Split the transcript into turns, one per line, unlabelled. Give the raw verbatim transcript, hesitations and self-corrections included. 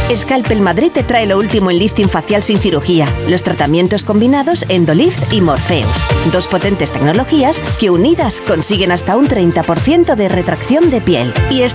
Scalpel Madrid te trae lo último en lifting facial sin cirugía, los tratamientos combinados Endolift y Morpheus. Dos potentes tecnologías que unidas consiguen hasta un treinta por ciento de retracción de piel. Y